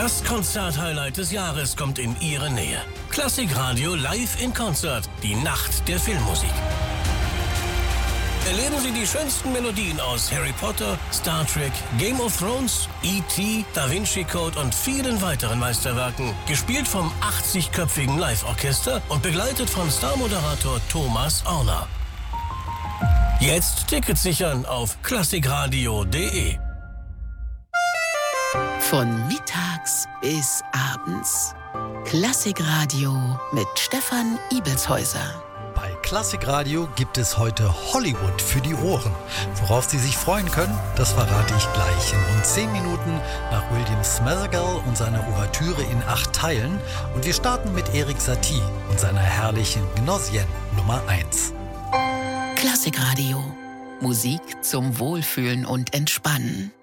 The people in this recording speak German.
Das Konzert-Highlight des Jahres kommt in Ihre Nähe. Klassikradio live in Konzert. Die Nacht der Filmmusik. Erleben Sie die schönsten Melodien aus Harry Potter, Star Trek, Game of Thrones, E.T., Da Vinci Code und vielen weiteren Meisterwerken. Gespielt vom 80-köpfigen Live-Orchester und begleitet von Starmoderator Thomas Orner. Jetzt Tickets sichern auf klassikradio.de. Von mittags bis abends. Klassikradio mit Stefan Ibelshäuser. Bei Klassikradio gibt es heute Hollywood für die Ohren. Worauf Sie sich freuen können, das verrate ich gleich in rund 10 Minuten nach William Smathagel und seiner Ouvertüre in 8 Teilen. Und wir starten mit Erik Satie und seiner herrlichen Gnossienne Nummer 1. Klassikradio. Musik zum Wohlfühlen und Entspannen.